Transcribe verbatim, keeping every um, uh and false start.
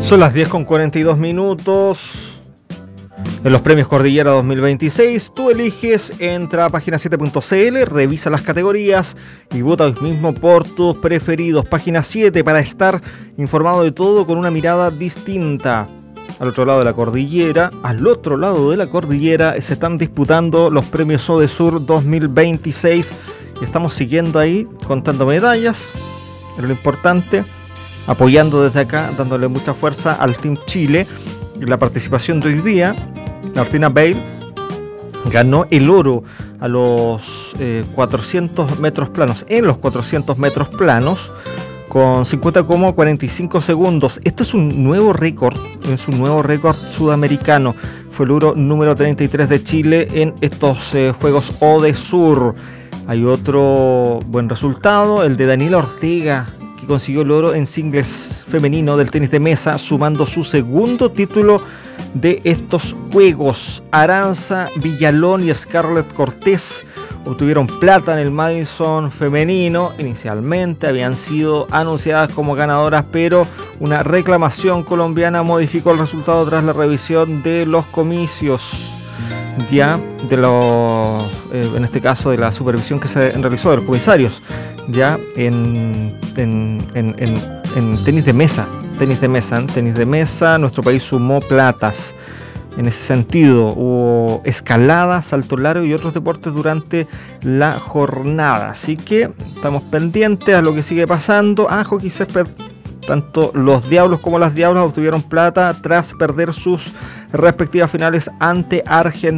Son las diez con cuarenta y dos minutos. En los premios Cordillera dos mil veintiséis, tú eliges, entra a página siete punto c l, revisa las categorías y vota hoy mismo por tus preferidos. Página siete para estar informado de todo con una mirada distinta. Al otro lado de la cordillera, al otro lado de la cordillera se están disputando los premios Odesur dos mil veintiséis y estamos siguiendo ahí, contando medallas, pero lo importante, apoyando desde acá, dándole mucha fuerza al Team Chile. La participación de hoy día, Martina Bale ganó el oro a los eh, cuatrocientos metros planos, en los cuatrocientos metros planos, con cincuenta coma cuarenta y cinco segundos. Esto es un nuevo récord, es un nuevo récord sudamericano. Fue el oro número treinta y tres de Chile en estos eh, Juegos Odesur. Hay otro buen resultado, el de Daniela Ortega, que consiguió el oro en singles femenino del tenis de mesa, sumando su segundo título de estos Juegos. Aranza Villalón y Scarlett Cortés obtuvieron plata en el Madison femenino. Inicialmente habían sido anunciadas como ganadoras, pero una reclamación colombiana modificó el resultado tras la revisión de los comicios, ya de los, eh, en este caso de la supervisión que se realizó de los comisarios, ya en, en, en, en, en tenis de mesa, tenis de mesa, en tenis de mesa, nuestro país sumó platas. En ese sentido, hubo escalada, salto largo y otros deportes durante la jornada. Así que estamos pendientes a lo que sigue pasando. Ah, hockey césped, tanto los Diablos como las Diablas obtuvieron plata tras perder sus respectivas finales ante Argentina.